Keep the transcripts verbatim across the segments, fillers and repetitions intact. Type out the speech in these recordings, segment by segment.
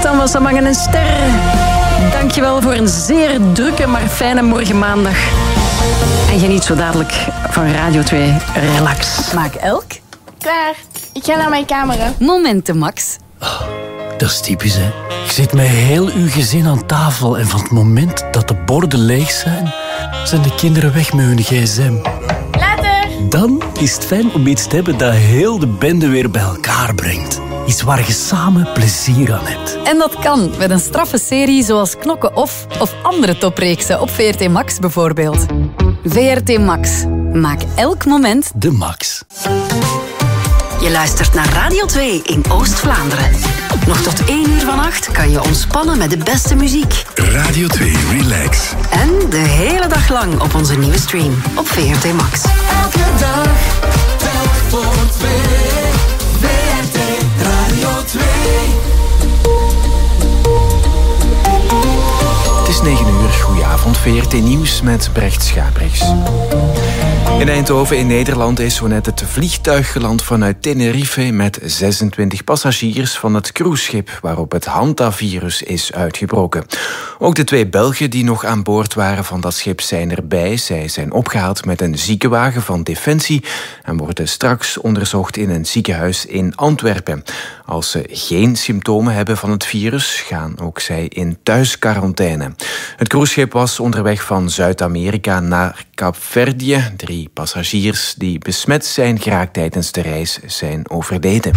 Tristan van Samangen en Ster. Dankjewel voor een zeer drukke, maar fijne morgen maandag. En geniet zo dadelijk van Radio twee Relax. Maak elk. Klaar. Ik ga naar mijn kamer. Momenten, Max. Oh, dat is typisch, hè. Je zit met heel uw gezin aan tafel en van het moment dat de borden leeg zijn, zijn de kinderen weg met hun gsm. Later. Dan is het fijn om iets te hebben dat heel de bende weer bij elkaar brengt. Iets waar je samen plezier aan hebt. En dat kan met een straffe serie zoals Knokken Off of andere topreeksen op V R T Max bijvoorbeeld. V R T Max. Maak elk moment de max. Je luistert naar Radio twee in Oost-Vlaanderen. Nog tot één uur vannacht kan je ontspannen met de beste muziek. Radio twee Relax. En de hele dag lang op onze nieuwe stream op V R T Max. Elke dag, telk voor twee. V R T Radio twee. Het is negen uur, goedenavond, V R T Nieuws met Brecht Schaprechts. In Eindhoven in Nederland is zo net het vliegtuig geland vanuit Tenerife met zesentwintig passagiers van het cruiseschip waarop het hantavirus is uitgebroken. Ook de twee Belgen die nog aan boord waren van dat schip zijn erbij. Zij zijn opgehaald met een ziekenwagen van Defensie en worden straks onderzocht in een ziekenhuis in Antwerpen. Als ze geen symptomen hebben van het virus, gaan ook zij in thuisquarantaine. Het cruiseschip was onderweg van Zuid-Amerika naar Kaapverdië. Drie passagiers die besmet zijn geraakt tijdens de reis zijn overleden.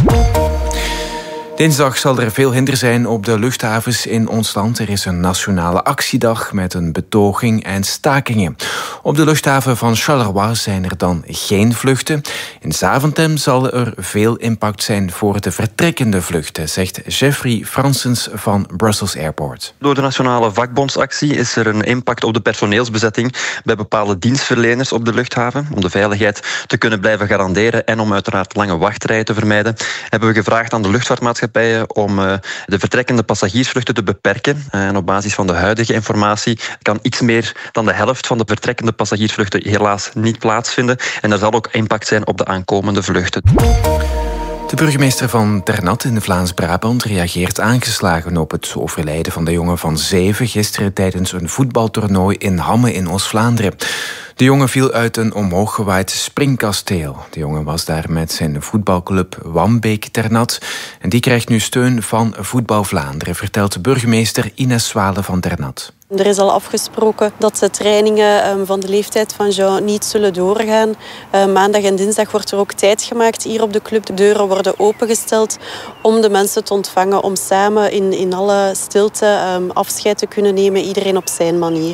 Dinsdag zal er veel hinder zijn op de luchthavens in ons land. Er is een nationale actiedag met een betoging en stakingen. Op de luchthaven van Charleroi zijn er dan geen vluchten. In Zaventem zal er veel impact zijn voor de vertrekkende vluchten, zegt Jeffrey Fransens van Brussels Airport. Door de nationale vakbondsactie is er een impact op de personeelsbezetting bij bepaalde dienstverleners op de luchthaven. Om de veiligheid te kunnen blijven garanderen en om uiteraard lange wachtrijen te vermijden, hebben we gevraagd aan de luchtvaartmaatschappijen om uh, de vertrekkende passagiersvluchten te beperken. Uh, en op basis van de huidige informatie kan iets meer dan de helft van de vertrekkende passagiersvluchten helaas niet plaatsvinden. En er zal ook impact zijn op de aankomende vluchten. De burgemeester van Ternat in Vlaams-Brabant reageert aangeslagen op het overlijden van de jongen van zeven gisteren tijdens een voetbaltoernooi in Hamme in Oost-Vlaanderen. De jongen viel uit een omhooggewaaid springkasteel. De jongen was daar met zijn voetbalclub Wambeek Ternat en die krijgt nu steun van Voetbal Vlaanderen, vertelt burgemeester Ines Zwale van Ternat. Er is al afgesproken dat de trainingen van de leeftijd van Jean niet zullen doorgaan. Maandag en dinsdag wordt er ook tijd gemaakt hier op de club. De deuren worden opengesteld om de mensen te ontvangen, om samen in, in alle stilte afscheid te kunnen nemen, iedereen op zijn manier.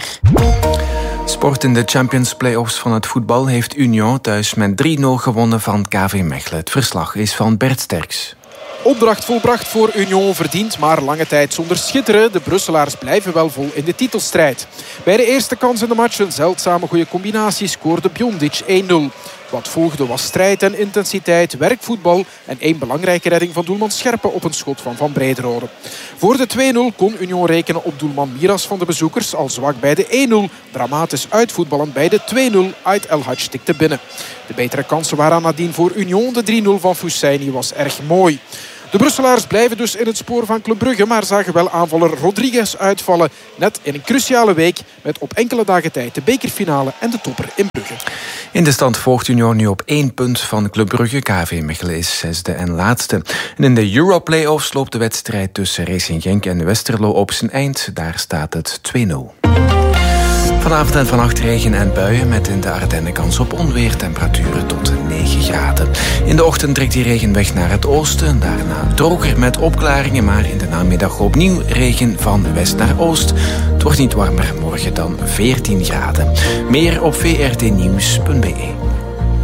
Sport in de Champions Play-offs van het voetbal heeft Union thuis met drie nul gewonnen van K V Mechelen. Het verslag is van Bert Sterks. Opdracht volbracht voor Union verdiend, maar lange tijd zonder schitteren. De Brusselaars blijven wel vol in de titelstrijd. Bij de eerste kans in de match een zeldzame goede combinatie scoorde Bjondic één nul. Wat volgde was strijd en intensiteit, werkvoetbal en één belangrijke redding van doelman Scherpen op een schot van Van Brederode. Voor de twee nul kon Union rekenen op doelman Miras van de bezoekers, al zwak bij de één nul. Dramatisch uitvoetballen bij de twee nul. Ait El Hadj tikte binnen. De betere kansen waren nadien voor Union. De drie nul van Fussaini was erg mooi. De Brusselaars blijven dus in het spoor van Club Brugge, maar zagen wel aanvaller Rodriguez uitvallen. Net in een cruciale week met op enkele dagen tijd de bekerfinale en de topper in Brugge. In de stand volgt Union nu op één punt van Club Brugge. K V Mechelen is zesde en laatste. En in de Euro-playoffs loopt de wedstrijd tussen Racing Genk en Westerlo op zijn eind. Daar staat het twee nul. Vanavond en vannacht regen en buien met in de Ardennen kans op onweer. Temperaturen tot negen graden. In de ochtend trekt die regen weg naar het oosten. Daarna droger met opklaringen, maar in de namiddag opnieuw regen van west naar oost. Het wordt niet warmer, morgen dan veertien graden. Meer op v r t nieuws punt b e.